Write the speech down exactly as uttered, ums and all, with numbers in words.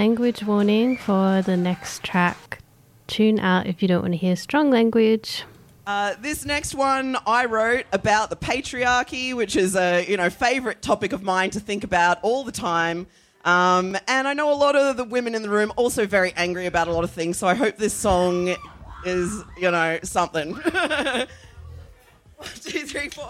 Language warning for the next track. Tune out if you don't want to hear strong language. Uh, this next one I wrote about the patriarchy, which is a you know favourite topic of mine to think about all the time. Um, and I know a lot of the women in the room also very angry about a lot of things, so I hope this song is, you know, something. One, two, three, four.